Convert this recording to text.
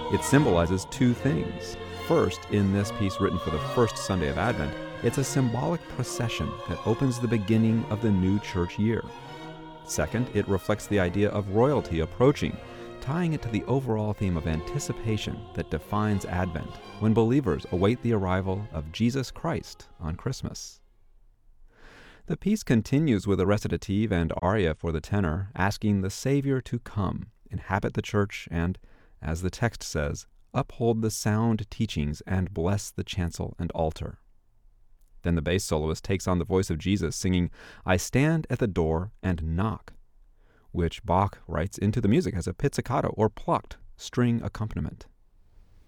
It symbolizes two things. First, in this piece written for the first Sunday of Advent, it's a symbolic procession that opens the beginning of the new church year. Second, it reflects the idea of royalty approaching, tying it to the overall theme of anticipation that defines Advent, when believers await the arrival of Jesus Christ on Christmas. The piece continues with a recitative and aria for the tenor, asking the Savior to come, inhabit the church, and, as the text says, uphold the sound teachings and bless the chancel and altar. Then the bass soloist takes on the voice of Jesus, singing, "I stand at the door and knock," which Bach writes into the music as a pizzicato or plucked string accompaniment.